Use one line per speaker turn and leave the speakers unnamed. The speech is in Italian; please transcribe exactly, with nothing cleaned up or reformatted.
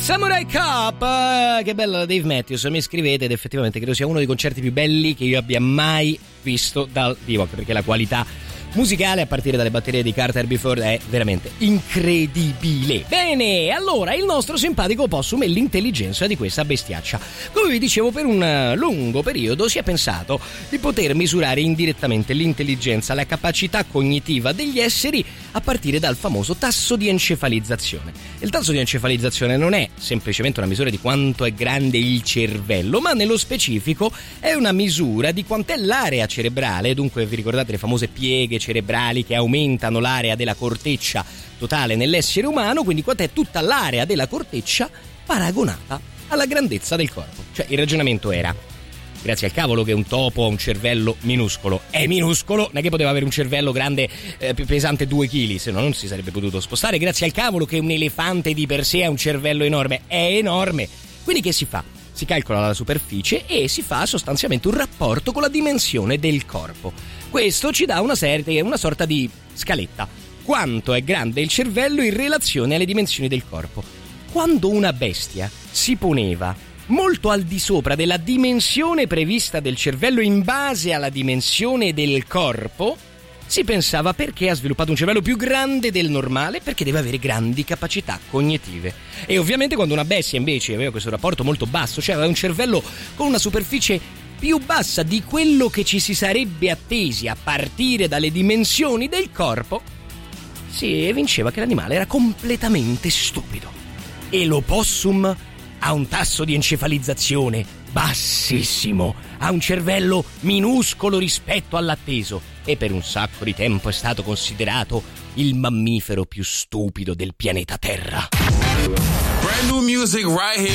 Samurai Cop, che bella Dave Matthews, mi scrivete ed effettivamente credo sia uno dei concerti più belli che io abbia mai visto dal vivo, anche perché la qualità musicale a partire dalle batterie di Carter Before è veramente incredibile. Bene, allora il nostro simpatico possum e l'intelligenza di questa bestiaccia. Come vi dicevo, per un lungo periodo si è pensato di poter misurare indirettamente l'intelligenza, la capacità cognitiva degli esseri a partire dal famoso tasso di encefalizzazione. Il tasso di encefalizzazione non è semplicemente una misura di quanto è grande il cervello, ma nello specifico è una misura di quant'è l'area cerebrale, dunque vi ricordate le famose pieghe cerebrali che aumentano l'area della corteccia totale nell'essere umano, quindi quant'è tutta l'area della corteccia paragonata alla grandezza del corpo. Cioè il ragionamento era: grazie al cavolo che un topo ha un cervello minuscolo, è minuscolo, non è che poteva avere un cervello grande, eh, pesante due chili, se no non si sarebbe potuto spostare. Grazie al cavolo che un elefante di per sé ha un cervello enorme, è enorme. Quindi che si fa? Si calcola la superficie e si fa sostanzialmente un rapporto con la dimensione del corpo. Questo ci dà una serie, una sorta di scaletta. Quanto è grande il cervello in relazione alle dimensioni del corpo. Quando una bestia si poneva molto al di sopra della dimensione prevista del cervello in base alla dimensione del corpo, si pensava: perché ha sviluppato un cervello più grande del normale? Perché deve avere grandi capacità cognitive. E ovviamente quando una bestia invece aveva questo rapporto molto basso, cioè aveva un cervello con una superficie più bassa di quello che ci si sarebbe attesi a partire dalle dimensioni del corpo, si evinceva che l'animale era completamente stupido. E l'opossum ha un tasso di encefalizzazione bassissimo, ha un cervello minuscolo rispetto all'atteso e per un sacco di tempo è stato considerato il mammifero più stupido del pianeta Terra.
Brand new music right here.